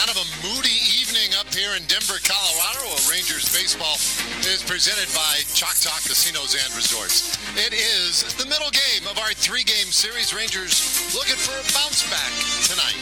Kind of a moody evening up here in Denver, Colorado. Rangers baseball is presented by Choctaw Casinos and Resorts. It is the middle game of our three-game series. Rangers looking for a bounce back tonight.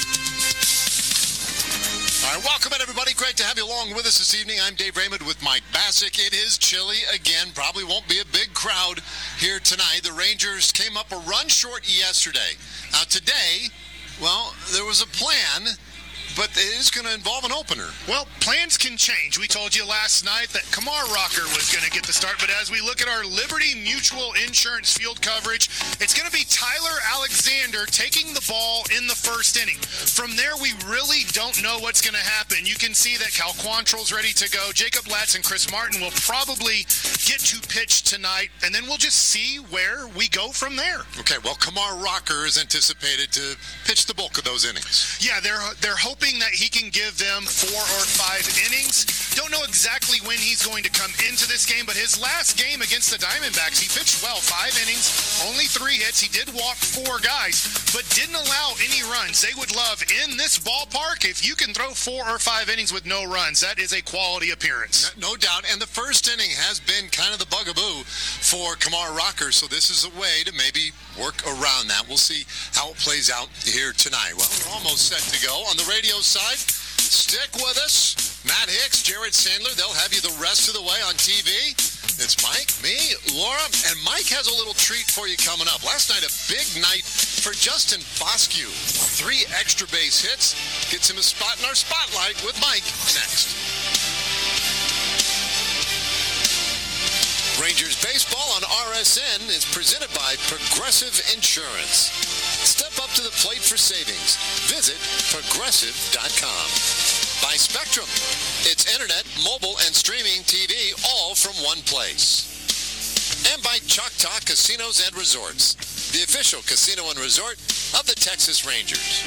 All right, welcome in, everybody. Great to have you along with us this evening. I'm Dave Raymond with Mike Bassick. It is chilly again. Probably won't be a big crowd here tonight. The Rangers came up a run short yesterday. Now today, well, there was a plan, but it is going to involve an opener. Well, plans can change. We told you last night that Kumar Rocker was going to get the start, but as we look at our Liberty Mutual Insurance field coverage, it's going to be Tyler Alexander taking the ball in the first inning. From there, we really don't know what's going to happen. You can see that Cal Quantrill's ready to go. Jacob Latz and Chris Martin will probably get to pitch tonight, and then we'll just see where we go from there. Okay, well, Kumar Rocker is anticipated to pitch the bulk of those innings. Yeah, they're hoping that he can give them 4 or 5 innings. Don't know exactly when he's going to come into this game, but his last game against the Diamondbacks, he pitched well, 5 innings, only 3 hits. He did walk 4 guys, but didn't allow any runs. They would love in this ballpark if you can throw 4 or 5 innings with no runs. That is a quality appearance. No doubt, and the first inning has been kind of the bugaboo for Kumar Rocker, so this is a way to maybe work around that. We'll see how it plays out here tonight. Well, we're almost set to go. On the radio side, stick with us. Matt Hicks, Jared Sandler, they'll have you the rest of the way on TV. It's Mike, me, Laura, and Mike has a little treat for you coming up. Last night, a big night for Justin Bosque. 3 extra base hits. Gets him a spot in our spotlight with Mike next. Rangers baseball on RSN is presented by Progressive Insurance. Step up to the plate for savings. Visit progressive.com. By Spectrum. It's internet, mobile, and streaming TV all from one place. And by Choctaw Casinos and Resorts, the official casino and resort of the Texas Rangers.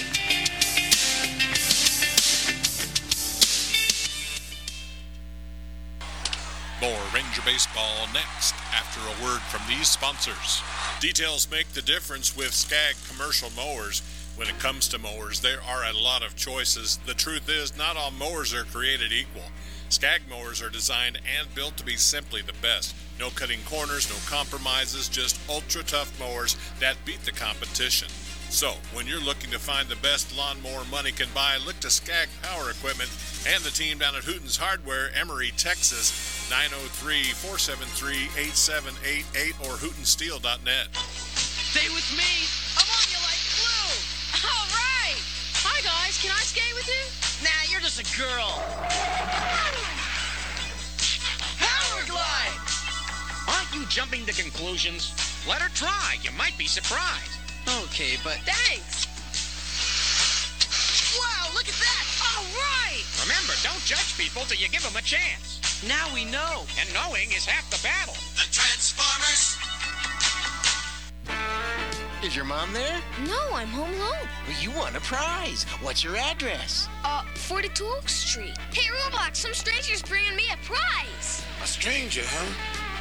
More Ranger Baseball next after a word from these sponsors. Details make the difference with Skag commercial mowers. When it comes to mowers, there are a lot of choices. The truth is, not all mowers are created equal. Skag mowers are designed and built to be simply the best. No cutting corners, no compromises, just ultra-tough mowers that beat the competition. So, when you're looking to find the best lawnmower money can buy, look to Skag Power Equipment and the team down at Hooten's Hardware, Emory, Texas, 903-473-8788 or hootensteel.net. Stay with me. I'm on you like glue. All right. Hi, guys. Can I skate with you? Nah, you're just a girl. Power glide. Aren't you jumping to conclusions? Let her try. You might be surprised. Okay, but... Thanks! Wow, look at that! All right! Remember, don't judge people till you give them a chance. Now we know. And knowing is half the battle. The Transformers! Is your mom there? No, I'm home alone. Well, you won a prize. What's your address? 42 Oak Street. Hey, Roblox, some stranger's bringing me a prize. A stranger, huh?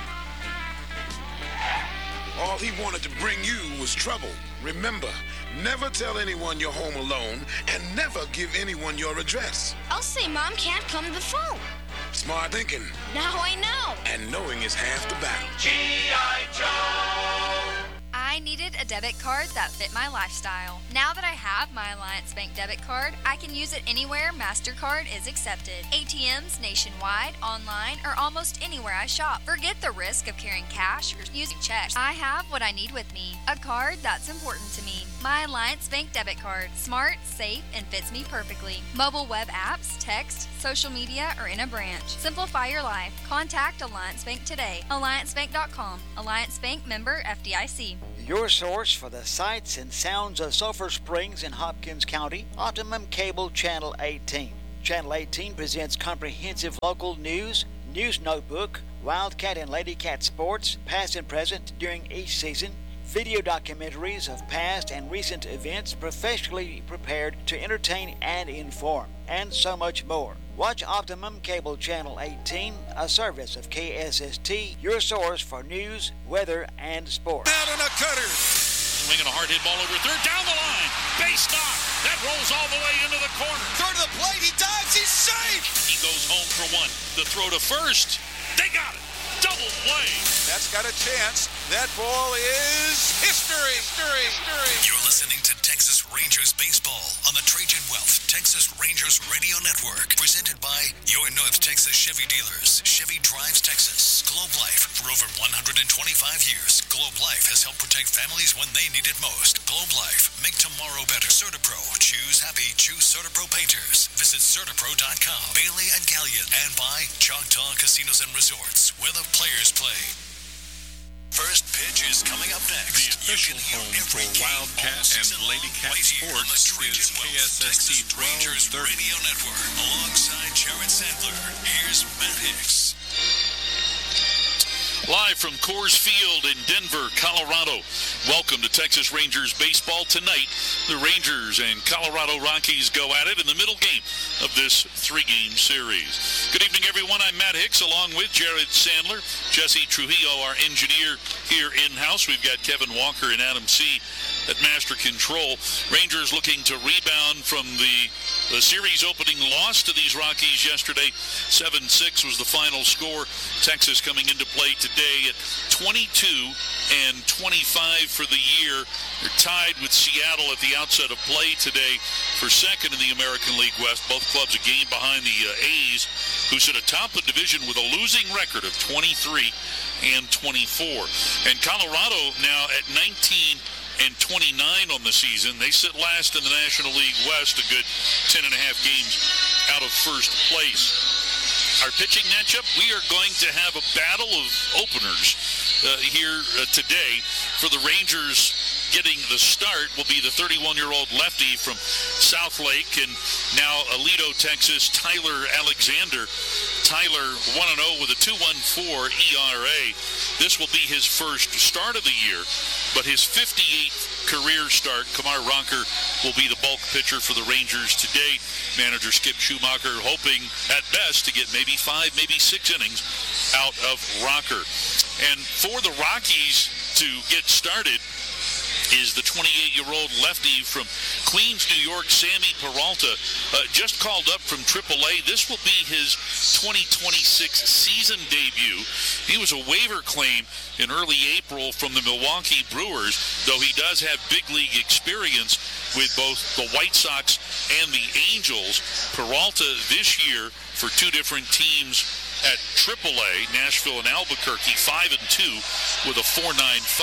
All he wanted to bring you was trouble. Remember, never tell anyone you're home alone and never give anyone your address. I'll say Mom can't come to the phone. Smart thinking. Now I know. And knowing is half the battle. G.I. Joe! I needed a debit card that fit my lifestyle. Now that I have my Alliance Bank debit card, I can use it anywhere MasterCard is accepted. ATMs nationwide, online, or almost anywhere I shop. Forget the risk of carrying cash or using checks. I have what I need with me. A card that's important to me. My Alliance Bank debit card. Smart, safe, and fits me perfectly. Mobile web apps, text, social media, or in a branch. Simplify your life. Contact Alliance Bank today. AllianceBank.com. Alliance Bank member FDIC. Your source for the sights and sounds of Sulphur Springs in Hopkins County, Optimum Cable Channel 18. Channel 18 presents comprehensive local news, news notebook, Wildcat and Ladycat sports, past and present during each season, video documentaries of past and recent events professionally prepared to entertain and inform, and so much more. Watch Optimum Cable Channel 18, a service of KSST, your source for news, weather, and sports. Out on a cutter. Swinging a hard hit ball over third, down the line. Base knock. That rolls all the way into the corner. Throw to the plate. He dives. He's safe. He goes home for one. The throw to first. They got it. Double play. That's got a chance. That ball is history. You're listening to Texas Rangers baseball on the Trajan Wealth Texas Rangers Radio Network. Presented by your North Texas Chevy dealers. Chevy Drives Texas. Globe Life. For over 125 years, Globe Life has helped protect families when they need it most. Globe Life. Make tomorrow better. CertaPro. Choose happy. Choose CertaPro painters. Visit CertaPro.com. Bailey and Gallion. And by Choctaw Casinos and Resorts, where the players play. First pitch is coming up next. The official home for Wildcat and Lady Cat Sports is KSST 1230. Radio Network. Alongside Jared Sandler, here's Matt Hicks. Live from Coors Field in Denver, Colorado. Welcome to Texas Rangers baseball tonight. The Rangers and Colorado Rockies go at it in the middle game of this three-game series. Good evening, everyone. I'm Matt Hicks, along with Jared Sandler, Jesse Trujillo, our engineer here in-house. We've got Kevin Walker and Adam C. at Master Control. Rangers looking to rebound from the series opening loss to these Rockies yesterday. 7-6 was the final score. Texas coming into play today at 22-25 for the year. They're tied with Seattle at the outset of play today for second in the American League West. Both clubs a game behind the A's, who sit atop the division with a losing record of 23-24. And Colorado now at 19-29 on the season. They sit last in the National League West, a good 10.5 games out of first place. Our pitching matchup, we are going to have a battle of openers here today. For the Rangers, getting the start will be the 31-year-old lefty from Southlake and now Aledo, Texas, Tyler Alexander. Tyler 1-0 with a 2.14 ERA. This will be his first start of the year, but his 58th career start. Kumar Rocker will be the bulk pitcher for the Rangers today. Manager Skip Schumacher hoping at best to get maybe 5, maybe 6 innings out of Rocker. And for the Rockies to get started is the 28-year-old lefty from Queens, New York, Sammy Peralta, just called up from AAA. This will be his 2026 season debut. He was a waiver claim in early April from the Milwaukee Brewers, though he does have big league experience with both the White Sox and the Angels. Peralta this year for two different teams at AAA, Nashville and Albuquerque, 5-2 with a 4.95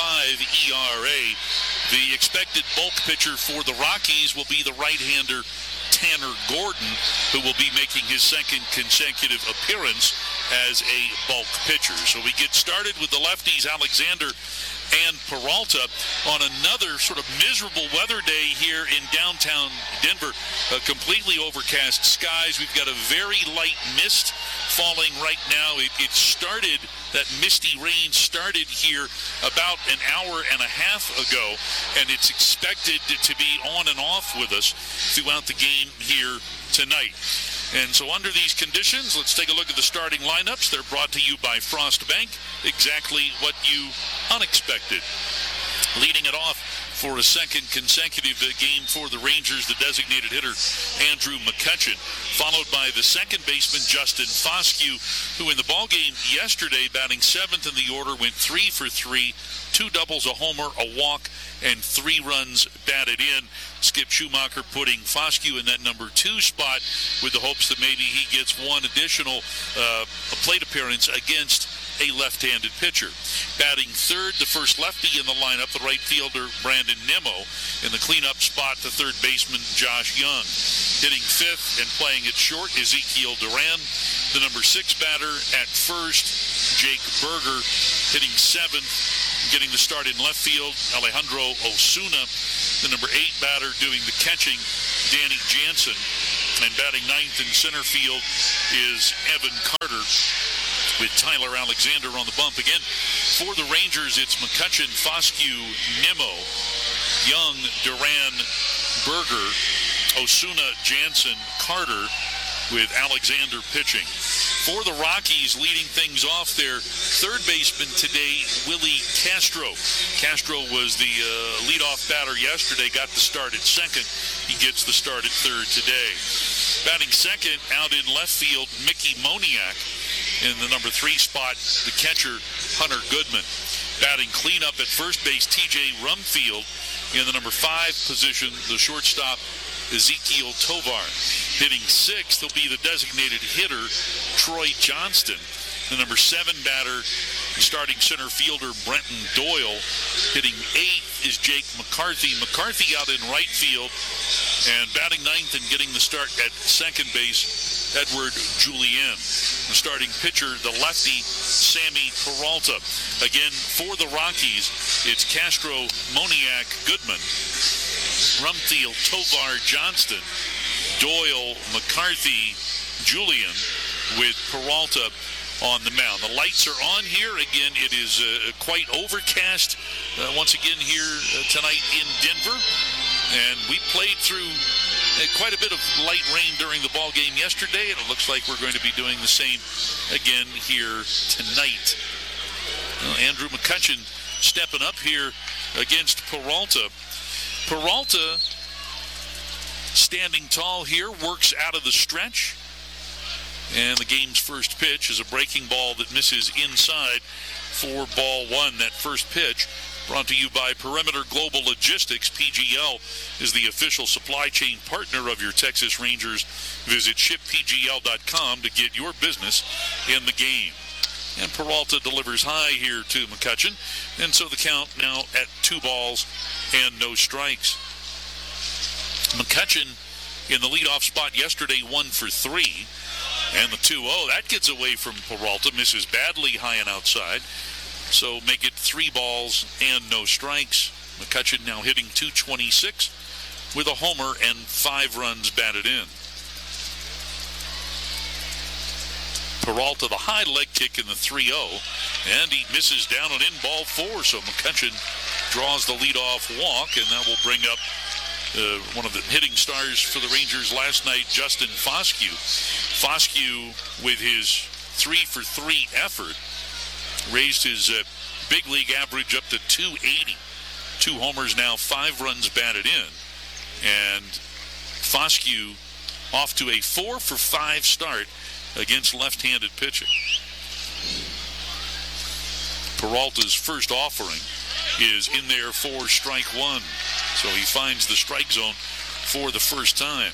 ERA. The expected bulk pitcher for the Rockies will be the right-hander Tanner Gordon, who will be making his second consecutive appearance as a bulk pitcher. So we get started with the lefties, Alexander and Peralta, on another sort of miserable weather day here in downtown Denver. Completely overcast skies. We've got a very light mist falling right now. It started, that misty rain started here about an hour and a half ago, and it's expected to be on and off with us throughout the game here tonight. And so under these conditions, let's take a look at the starting lineups. They're brought to you by Frost Bank. Exactly what you unexpected. Leading it off for a second consecutive game for the Rangers, the designated hitter Andrew McCutchen, followed by the second baseman Justin Foscue, who in the ballgame yesterday, batting seventh in the order, went 3 for 3, 2 doubles, a homer, a walk, and 3 runs batted in. Skip Schumacher putting Foscue in that number 2 spot with the hopes that maybe he gets one additional plate appearance against a left-handed pitcher. Batting third, the first lefty in the lineup, the right fielder Brandon Nimmo. In the cleanup spot, the third baseman Josh Young. Hitting fifth and playing it short, Ezekiel Duran. The number 6 batter at first, Jake Berger. Hitting seventh, getting the start in left field, Alejandro Osuna. The number 8 batter doing the catching, Danny Jansen. And batting ninth in center field is Evan Carter, with Tyler Alexander on the bump. Again, for the Rangers, it's McCutchen, Foscue, Nimmo, Young, Duran, Berger, Osuna, Jansen, Carter, with Alexander pitching. For the Rockies, leading things off there, third baseman today, Willie Castro. Castro was the leadoff batter yesterday, got the start at second. He gets the start at third today. Batting second, out in left field, Mickey Moniak. In the number 3 spot, the catcher, Hunter Goodman. Batting cleanup at first base, TJ Rumfield. In the number 5 position, the shortstop, Ezekiel Tovar. Hitting 6th will be the designated hitter, Troy Johnston. The number 7 batter, starting center fielder, Brenton Doyle. Hitting 8th is Jake McCarthy. McCarthy out in right field. And batting 9th and getting the start at second base, Edward Julien. The starting pitcher, the lefty, Sammy Peralta. Again, for the Rockies, it's Castro, Moniak, Goodman, Rumfield, Tovar, Johnston, Doyle, McCarthy, Julien, with Peralta on the mound. The lights are on here. Again, it is quite overcast once again here tonight in Denver. And we played through quite a bit of light rain during the ball game yesterday, and it looks like we're going to be doing the same again here tonight. Andrew McCutchen stepping up here against Peralta. Peralta standing tall here, works out of the stretch. And the game's first pitch is a breaking ball that misses inside for ball 1. That first pitch brought to you by Perimeter Global Logistics. PGL is the official supply chain partner of your Texas Rangers. Visit shippgl.com to get your business in the game. And Peralta delivers high here to McCutchen. And so the count now at 2 balls and no strikes. McCutchen in the leadoff spot yesterday, 1 for 3. And the 2-0, that gets away from Peralta, misses badly high and outside. So make it 3 balls and no strikes. McCutchen now hitting .226 with a homer and 5 runs batted in. Peralta, the high leg kick in the 3-0, and he misses down and in ball 4. So McCutchen draws the leadoff walk, and that will bring up one of the hitting stars for the Rangers last night, Justin Foscue. Foscue, with his 3 for 3 effort, raised his big league average up to .280. 2 homers now, 5 runs batted in. And Foscue off to a 4 for 5 start against left-handed pitching. Peralta's first offering is in there for strike 1. So he finds the strike zone for the first time.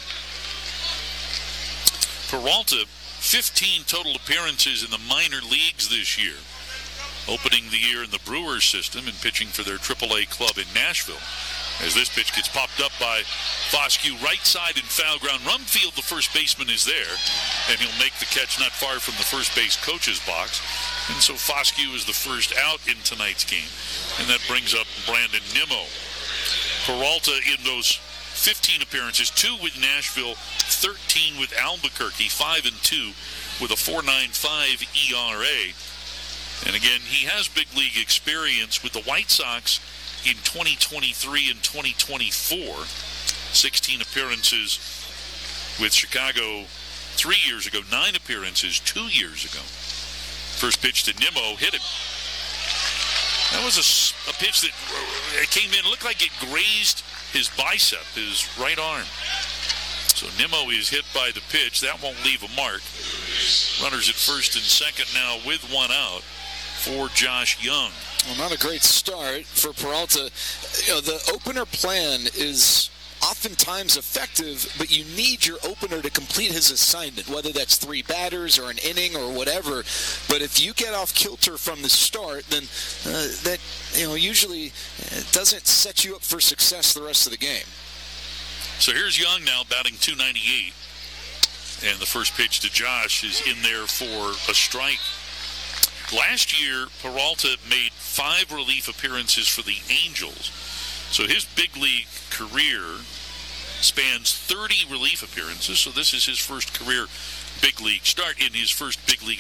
Peralta, 15 total appearances in the minor leagues this year, opening the year in the Brewers system and pitching for their AAA club in Nashville. As this pitch gets popped up by Foscue, right side in foul ground. Rumfield, the first baseman, is there, and he'll make the catch not far from the first base coach's box. And so Foscue is the first out in tonight's game, and that brings up Brandon Nimmo. Peralta in those 15 appearances, 2 with Nashville, 13 with Albuquerque, 5 and 2 with a .495 ERA. And again, he has big league experience with the White Sox in 2023 and 2024. 16 appearances with Chicago 3 years ago, 9 appearances 2 years ago. First pitch to Nimmo, hit him. That was a pitch that came in, looked like it grazed his bicep, his right arm. So Nimmo is hit by the pitch. That won't leave a mark. Runners at first and second now with 1 out for Josh Young. Well, not a great start for Peralta. You know, the opener plan is oftentimes effective, but you need your opener to complete his assignment, whether that's 3 batters or an inning or whatever. But if you get off kilter from the start, then that usually doesn't set you up for success the rest of the game. So here's Young now batting .298, and the first pitch to Josh is in there for a strike. Last year, Peralta made 5 relief appearances for the Angels. So his big league career spans 30 relief appearances. So this is his first career big league start in his first big league